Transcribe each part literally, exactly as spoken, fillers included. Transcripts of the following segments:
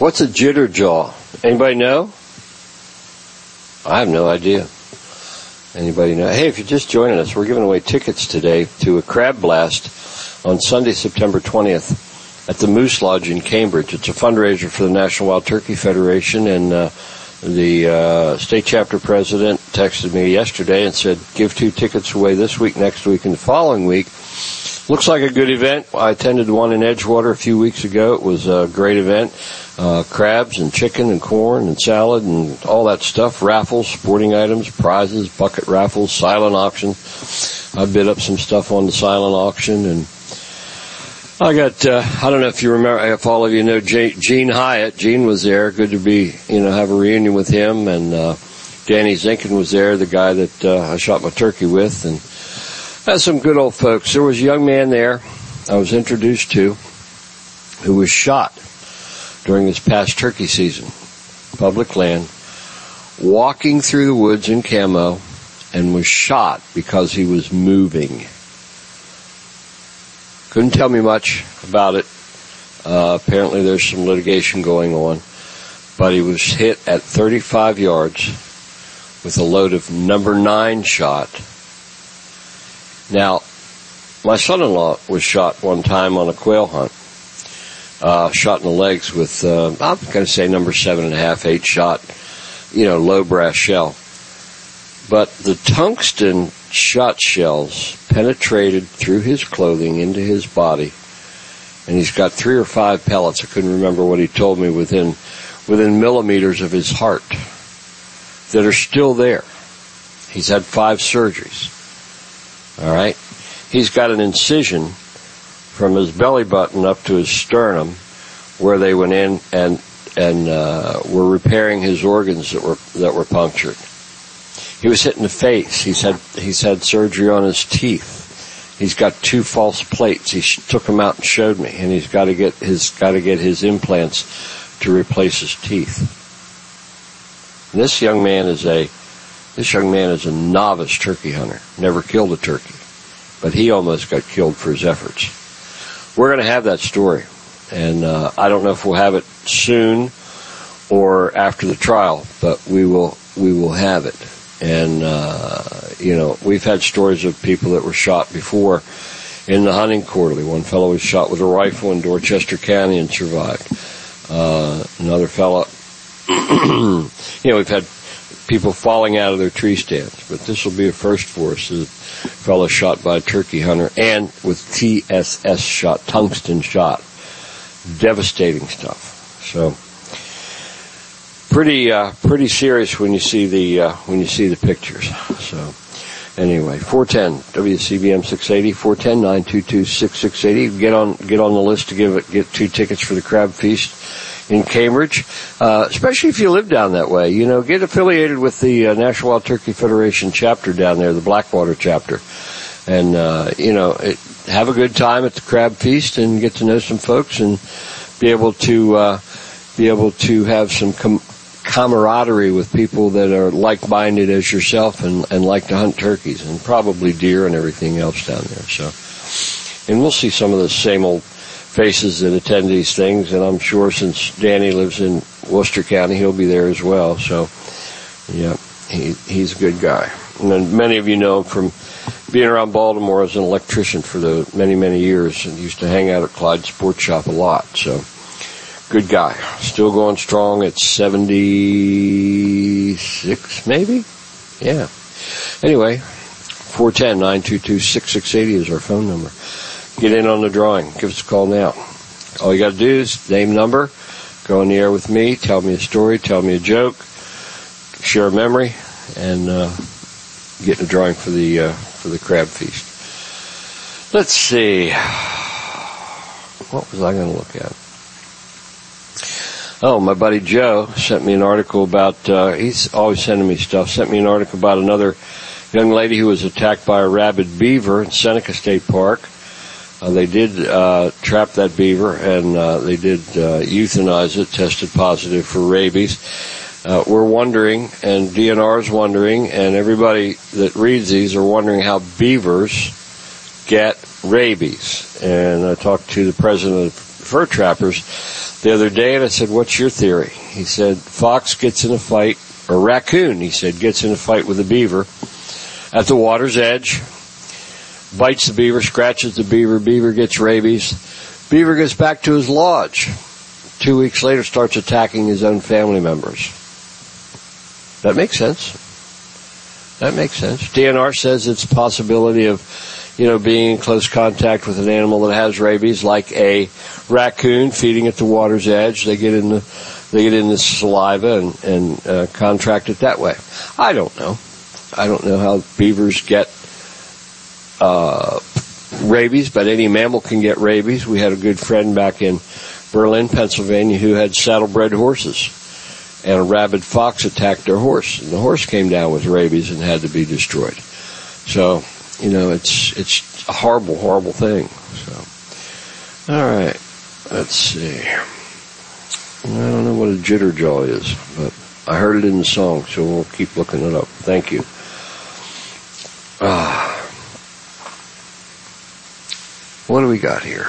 What's a jitter jaw? Anybody know? I have no idea. Anybody know? Hey, if you're just joining us, we're giving away tickets today to a Crab Blast on Sunday, September twentieth at the Moose Lodge in Cambridge. It's a fundraiser for the National Wild Turkey Federation, and uh, the uh, state chapter president texted me yesterday and said, give two tickets away this week, next week, and the following week. Looks like a good event. I attended one in Edgewater a few weeks ago. It was a great event. Uh, crabs and chicken and corn and salad and all that stuff. Raffles, sporting items, prizes, bucket raffles, silent auction. I bid up some stuff on the silent auction, and I got, uh, I don't know if you remember, if all of you know J- Gene Hyatt. Gene was there. Good to be, you know, have a reunion with him. And, uh, Danny Zinkin was there, the guy that, uh, I shot my turkey with. And had some good old folks. There was a young man there I was introduced to who was shot during this past turkey season, public land, walking through the woods in camo, and was shot because he was moving. Couldn't tell me much about it. Uh, apparently there's some litigation going on. But he was hit at thirty-five yards with a load of number nine shot. Now, my son-in-law was shot one time on a quail hunt. Uh, shot in the legs with, uh, I'm going to say number seven and a half, eight shot, you know, low brass shell. But the tungsten shot shells penetrated through his clothing into his body, and he's got three or five pellets. I couldn't remember what he told me, within, within millimeters of his heart that are still there. He's had five surgeries. All right. He's got an incision from his belly button up to his sternum, where they went in and and uh, were repairing his organs that were that were punctured. He was hit in the face. He's had he's had surgery on his teeth. He's got two false plates. He sh- took them out and showed me, and he's got to get his got to get his implants to replace his teeth. And this young man is a this young man is a novice turkey hunter. Never killed a turkey, but he almost got killed for his efforts. We're going to have that story, and uh, I don't know if we'll have it soon or after the trial, but we will we will have it. And uh, you know, we've had stories of people that were shot before in the hunting quarterly. One fellow was shot with a rifle in Dorchester County and survived. Uh, another fellow, you know, we've had people falling out of their tree stands, but this will be a first for us. A fellow shot by a turkey hunter, and with T S S shot, tungsten shot. Devastating stuff. So, pretty, uh, pretty serious when you see the, uh, when you see the pictures. So, anyway, four ten, W C B M six eighty, four ten, nine two two, six six eight zero. Get on, get on the list to give it, get two tickets for the Crab Feast in Cambridge, uh, especially if you live down that way. You know, get affiliated with the uh, National Wild Turkey Federation chapter down there, the Blackwater chapter. And, uh, you know, it, have a good time at the Crab Feast and get to know some folks and be able to, uh, be able to have some com- camaraderie with people that are like-minded as yourself and, and like to hunt turkeys and probably deer and everything else down there. So, and we'll see some of the same old faces that attend these things, and I'm sure since Danny lives in Worcester County, he'll be there as well. So, yeah, he, he's a good guy. And then many of you know him from being around Baltimore as an electrician for the many, many years, and used to hang out at Clyde Sports Shop a lot. So, good guy. Still going strong at seventy-six, maybe? Yeah. Anyway, four one zero, nine two two, six six eight zero is our phone number. Get in on the drawing. Give us a call now. All you got to do is name, number, go on the air with me, tell me a story, tell me a joke, share a memory, and uh, get in the drawing for the uh, for the Crab Feast. Let's see. What was I going to look at? Oh, my buddy Joe sent me an article about, uh, he's always sending me stuff, sent me an article about another young lady who was attacked by a rabid beaver in Seneca State Park. Uh, they did uh, trap that beaver, and uh, they did uh, euthanize it, tested positive for rabies. Uh, we're wondering, and D N R is wondering, and everybody that reads these are wondering how beavers get rabies. And I talked to the president of the fur trappers the other day, and I said, what's your theory? He said, fox gets in a fight, or raccoon, he said, gets in a fight with a beaver at the water's edge, bites the beaver, scratches the beaver, beaver gets rabies. Beaver gets back to his lodge. Two weeks later, starts attacking his own family members. That makes sense. That makes sense. D N R says it's a possibility of, you know, being in close contact with an animal that has rabies, like a raccoon feeding at the water's edge. They get in the, they get in the saliva and, and uh, contract it that way. I don't know. I don't know how beavers get uh rabies, but any mammal can get rabies. We had a good friend back in Berlin, Pennsylvania, who had saddlebred horses, and a rabid fox attacked their horse, and the horse came down with rabies and had to be destroyed. So, you know, it's it's a horrible, horrible thing. So, all right, let's see. I don't know what a jitterjaw is, but I heard it in the song, so we'll keep looking it up. Thank you. Ah. What do we got here?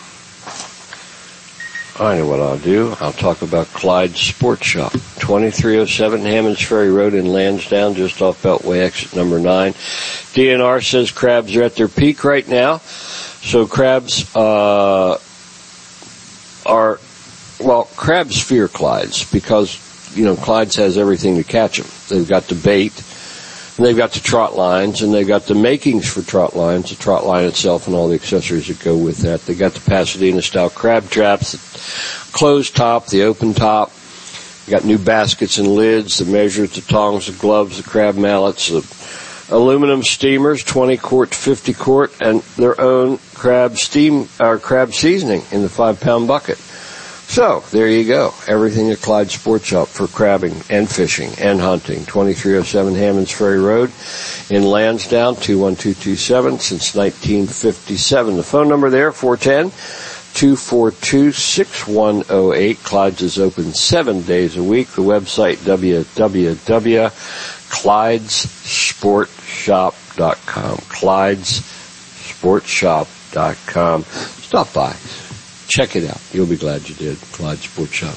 I know what I'll do. I'll talk about Clyde's Sports Shop. twenty-three oh seven Hammonds Ferry Road in Lansdowne, just off Beltway exit number nine. D N R says crabs are at their peak right now. So crabs uh, are, well, crabs fear Clyde's because, you know, Clyde's has everything to catch them. They've got the bait, and they've got the trot lines, and they've got the makings for trot lines, the trot line itself and all the accessories that go with that. They got the Pasadena-style crab traps, the closed top, the open top. You got new baskets and lids, the measures, the tongs, the gloves, the crab mallets, the aluminum steamers, twenty quart, fifty quart, and their own crab steam or crab seasoning in the five pound bucket. So, there you go. Everything at Clyde Sports Shop for crabbing and fishing and hunting. twenty-three oh seven Hammonds Ferry Road in Lansdowne, two one two two seven, since nineteen fifty-seven. The phone number there, four one zero, two four two, six one zero eight. Clyde's is open seven days a week. The website, w w w dot clydes sports shop dot com. clydes sports shop dot com. Stop by. Check it out. You'll be glad you did. Clyde Sports Shop.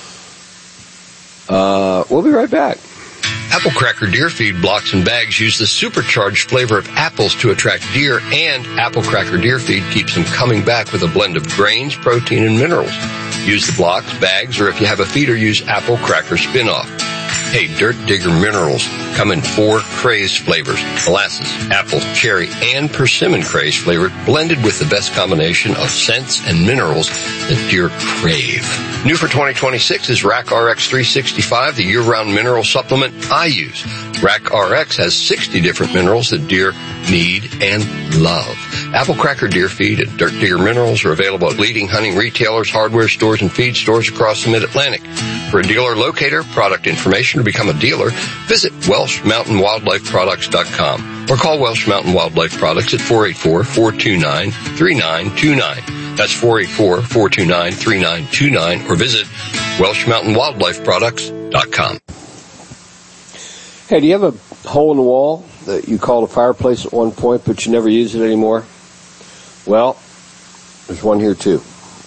Uh, we'll be right back. Apple Cracker Deer Feed blocks and bags use the supercharged flavor of apples to attract deer, and Apple Cracker Deer Feed keeps them coming back with a blend of grains, protein, and minerals. Use the blocks, bags, or if you have a feeder, use Apple Cracker Spin-Off. Hey, Dirt Digger Minerals come in four crazed flavors: molasses, apple, cherry, and persimmon crazed flavored, blended with the best combination of scents and minerals that deer crave. New for twenty twenty-six is Rack R X three sixty-five, the year-round mineral supplement I use. Rack R X has sixty different minerals that deer need and love. Apple Cracker Deer Feed and Dirt Digger Minerals are available at leading hunting retailers, hardware stores, and feed stores across the Mid-Atlantic. For a dealer locator, product information, or become a dealer, visit Welsh Mountain Wildlife Products dot com or call Welsh Mountain Wildlife Products at four eight four, four two nine, three nine two nine. That's four eight four, four two nine, three nine two nine, or visit Welsh Mountain Wildlife Products dot com. Hey, do you have a hole in the wall that you called a fireplace at one point, but you never use it anymore? Well, there's one here too.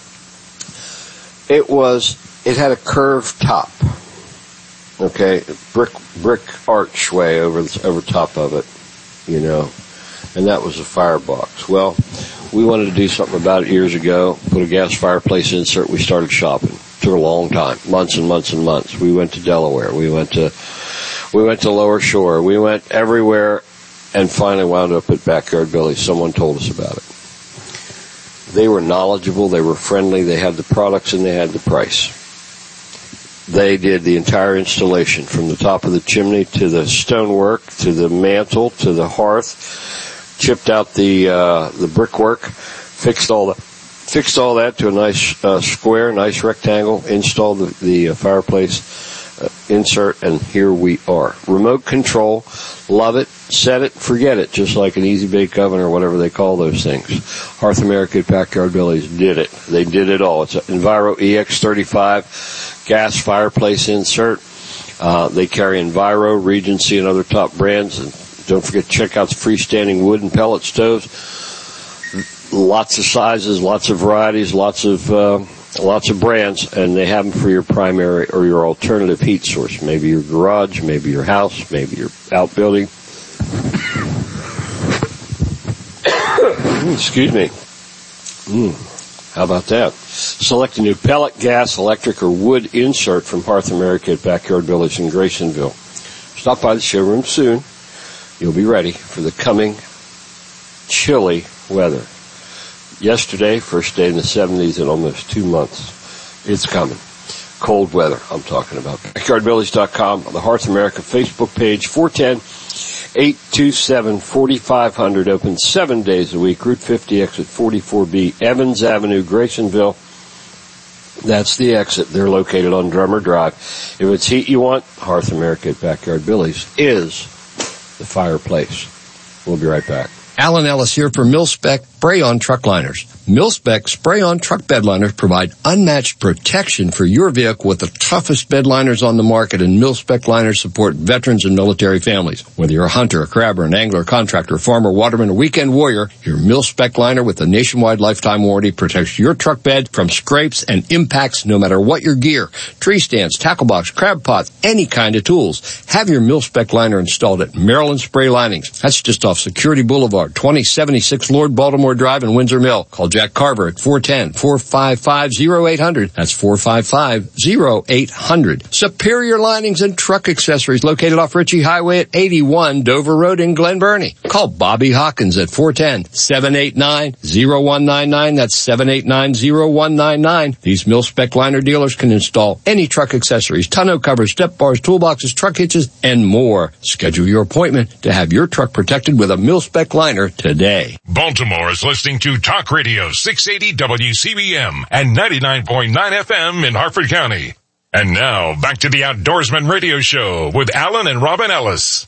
It was, it had a curved top. Okay, brick, brick archway over, over top of it, you know, and that was a firebox. Well, we wanted to do something about it years ago, put a gas fireplace insert. We started shopping. Took a long time, months and months and months. We went to Delaware. We went to, we went to Lower Shore. We went everywhere, and finally wound up at Backyard Billy's. Someone told us about it. They were knowledgeable. They were friendly. They had the products and they had the price. They did the entire installation from the top of the chimney to the stonework to the mantle to the hearth, chipped out the uh, the brickwork, fixed all the fixed all that to a nice uh, square, nice rectangle, installed the, the uh, fireplace uh, insert, and here we are. Remote control, love it, set it, forget it, just like an Easy Bake Oven or whatever they call those things. Hearth America at Backyard Billy's did it. They did it all. It's an Enviro E X thirty-five gas fireplace insert. Uh, they carry Enviro, Regency, and other top brands. And don't forget to check out the freestanding wood and pellet stoves. Lots of sizes, lots of varieties, lots of uh, Lots of brands, and they have them for your primary or your alternative heat source. Maybe your garage, maybe your house, maybe your outbuilding. Excuse me. Mm, how about that? Select a new pellet, gas, electric, or wood insert from Hearth America at Backyard Village in Graysonville. Stop by the showroom soon. You'll be ready for the coming chilly weather. Yesterday, first day in the seventies in almost two months. It's coming. Cold weather, I'm talking about. backyard village dot com, the Hearth America Facebook page, four one zero, eight two seven, four five zero zero, open seven days a week, Route fifty, exit forty-four B, Evans Avenue, Graysonville. That's the exit. They're located on Drummer Drive. If it's heat you want, Hearth America at Backyard Village is the fireplace. We'll be right back. Alan Ellis here for Mil-Spec Spray-On Truck Liners. Mil-Spec Spray-On Truck Bed Liners provide unmatched protection for your vehicle with the toughest bed liners on the market, and Mil-Spec liners support veterans and military families. Whether you're a hunter, a crabber, an angler, contractor, farmer, waterman, or weekend warrior, your Mil-Spec liner with a nationwide lifetime warranty protects your truck bed from scrapes and impacts no matter what your gear. Tree stands, tackle box, crab pots, any kind of tools. Have your Mil-Spec liner installed at Maryland Spray Linings. That's just off Security Boulevard, twenty seventy-six Lord Baltimore Drive in Windsor Mill. Call Jack Carver at four one zero, four five five, zero eight zero zero. That's four five five, zero eight zero zero. Superior Linings and Truck Accessories located off Ritchie Highway at eighty-one Dover Road in Glen Burnie. Call Bobby Hawkins at four one zero, seven eight nine, zero one nine nine. That's seven eight nine, zero one nine nine. These Mil-Spec liner dealers can install any truck accessories, tonneau covers, step bars, toolboxes, truck hitches, and more. Schedule your appointment to have your truck protected with a Mil-Spec liner today. Baltimore is listening to Talk Radio six eighty W C B M and ninety-nine point nine F M in Harford County. And now, back to the Outdoorsman Radio Show with Alan and Robin Ellis.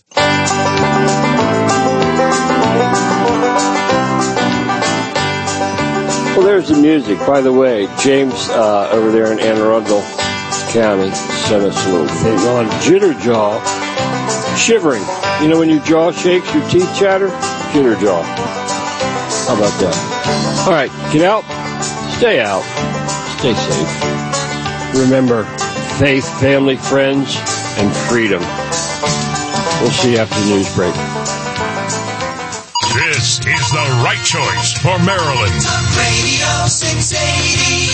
Well, there's the music. By the way, James uh, over there in Anne Arundel County sent us a little thing on jitter jaw, shivering. You know when your jaw shakes, your teeth chatter? Jitter jaw. How about that? All right, get out, stay out, stay safe. Remember, faith, family, friends, and freedom. We'll see you after the news break. This is the right choice for Maryland. Talk Radio six eighty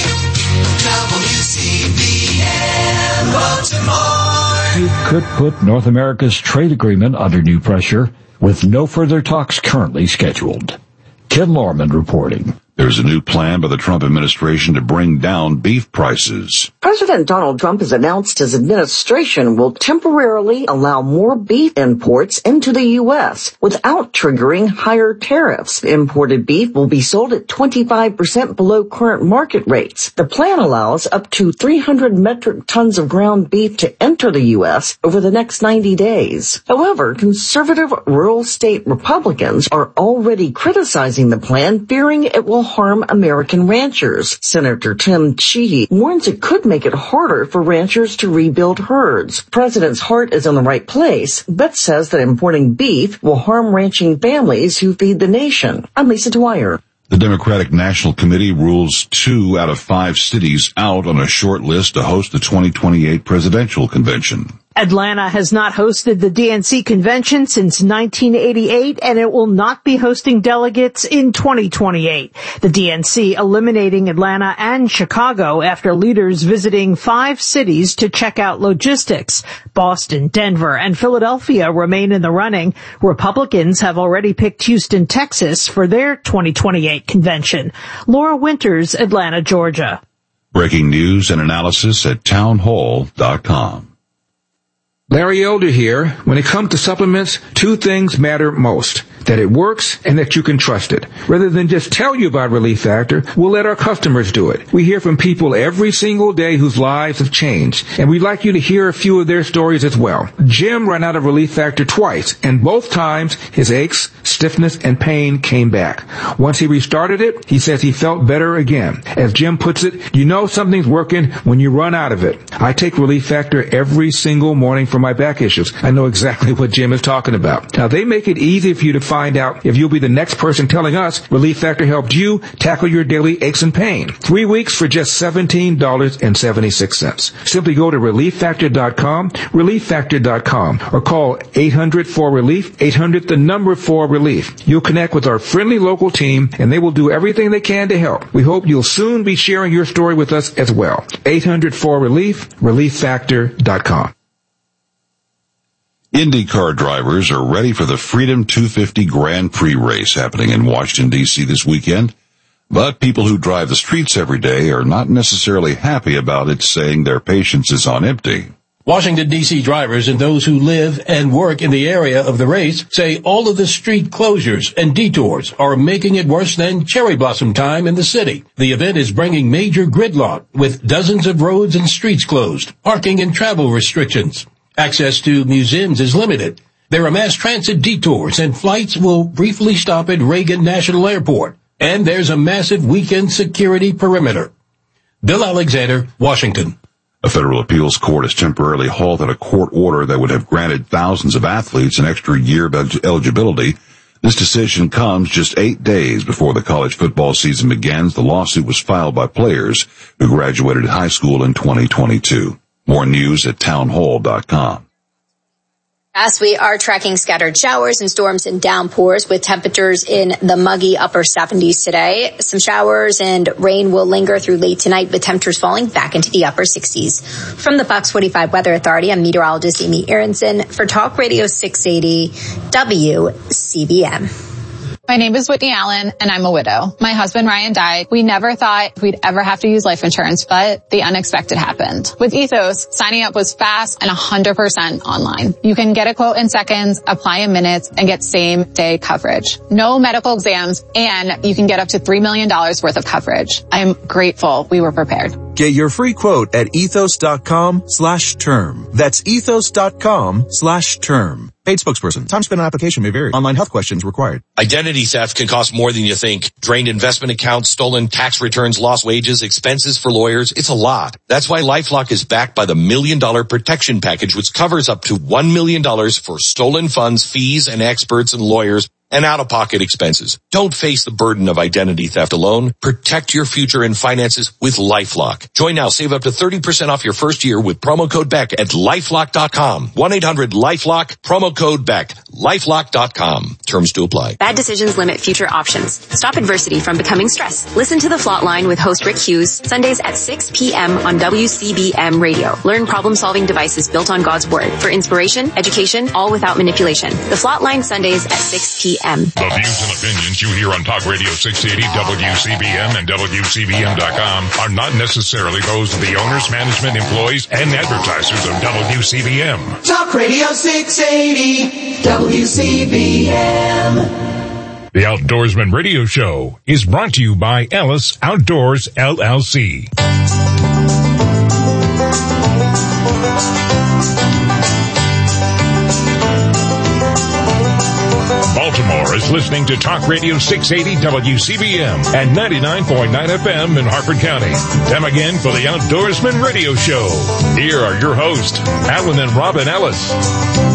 W C B M Baltimore. You could put North America's trade agreement under new pressure with no further talks currently scheduled. Ken Lorman reporting. There's a new plan by the Trump administration to bring down beef prices. President Donald Trump has announced his administration will temporarily allow more beef imports into the U S without triggering higher tariffs. Imported beef will be sold at twenty-five percent below current market rates. The plan allows up to three hundred metric tons of ground beef to enter the U S over the next ninety days. However, conservative rural state Republicans are already criticizing the plan, fearing it will harm American ranchers. Senator Tim Sheehy warns it could make it harder for ranchers to rebuild herds. President's heart is in the right place, but says that importing beef will harm ranching families who feed the nation. I'm Lisa Dwyer. The Democratic National Committee rules two out of five cities out on a short list to host the twenty twenty-eight presidential convention. Atlanta has not hosted the D N C convention since nineteen eighty-eight, and it will not be hosting delegates in twenty twenty-eight. The D N C eliminating Atlanta and Chicago after leaders visiting five cities to check out logistics. Boston, Denver, and Philadelphia remain in the running. Republicans have already picked Houston, Texas for their twenty twenty-eight convention. Laura Winters, Atlanta, Georgia. Breaking news and analysis at townhall dot com. Larry Elder here. When it comes to supplements, two things matter most. That it works and that you can trust it. Rather than just tell you about Relief Factor, we'll let our customers do it. We hear from people every single day whose lives have changed, and we'd like you to hear a few of their stories as well. Jim ran out of Relief Factor twice, and both times his aches, stiffness, and pain came back. Once he restarted it, he says he felt better again. As Jim puts it, you know something's working when you run out of it. I take Relief Factor every single morning for my back issues. I know exactly what Jim is talking about. Now, they make it easy for you to find find out if you'll be the next person telling us Relief Factor helped you tackle your daily aches and pain. Three weeks for just seventeen dollars and seventy-six cents. Simply go to relief factor dot com, relief factor dot com, or call eight hundred four relief, eight hundred the number four relief. You'll connect with our friendly local team, and they will do everything they can to help. We hope you'll soon be sharing your story with us as well. eight hundred four relief, relief factor dot com. IndyCar drivers are ready for the Freedom two fifty Grand Prix race happening in Washington, D C this weekend. But people who drive the streets every day are not necessarily happy about it, saying their patience is on empty. Washington, D C drivers and those who live and work in the area of the race say all of the street closures and detours are making it worse than cherry blossom time in the city. The event is bringing major gridlock with dozens of roads and streets closed, parking and travel restrictions. Access to museums is limited. There are mass transit detours and flights will briefly stop at Reagan National Airport. And there's a massive weekend security perimeter. Bill Alexander, Washington. A federal appeals court has temporarily halted a court order that would have granted thousands of athletes an extra year of eligibility. This decision comes just eight days before the college football season begins. The lawsuit was filed by players who graduated high school in twenty twenty-two. More news at town hall dot com. As we are tracking scattered showers and storms and downpours with temperatures in the muggy upper seventies today. Some showers and rain will linger through late tonight with temperatures falling back into the upper sixties. From the Fox forty-five Weather Authority, I'm meteorologist Amy Aronson for Talk Radio six eighty W C B M. My name is Whitney Allen, and I'm a widow. My husband, Ryan, died. We never thought we'd ever have to use life insurance, but the unexpected happened. With Ethos, signing up was fast and one hundred percent online. You can get a quote in seconds, apply in minutes, and get same-day coverage. No medical exams, and you can get up to three million dollars worth of coverage. I am grateful we were prepared. Get your free quote at ethos.com slash term. That's ethos.com slash term. Paid spokesperson. Time spent on application may vary. Online health questions required. Identity theft can cost more than you think. Drained investment accounts, stolen tax returns, lost wages, expenses for lawyers. It's a lot. That's why LifeLock is backed by the Million Dollar Protection Package, which covers up to one million dollars for stolen funds, fees, and experts and lawyers, and out-of-pocket expenses. Don't face the burden of identity theft alone. Protect your future and finances with LifeLock. Join now. Save up to thirty percent off your first year with promo code Beck at lifelock dot com. one eight hundred lifelock, promo code Beck. lifelock dot com. Terms to apply. Bad decisions limit future options. Stop adversity from becoming stress. Listen to The Flot Line with host Rick Hughes, Sundays at six p.m. on W C B M radio. Learn problem-solving devices built on God's Word for inspiration, education, all without manipulation. The Flot Line, Sundays at six p.m. The views and opinions you hear on Talk Radio six eighty W C B M and W C B M dot com are not necessarily those of the owners, management, employees, and advertisers of W C B M. Talk Radio six eighty W C B M. The Outdoorsman Radio Show is brought to you by Ellis Outdoors, L L C. Baltimore is listening to Talk Radio six eighty W C B M and ninety-nine point nine F M in Harford County. Time again for the Outdoorsman Radio Show. Here are your hosts, Alan and Robin Ellis.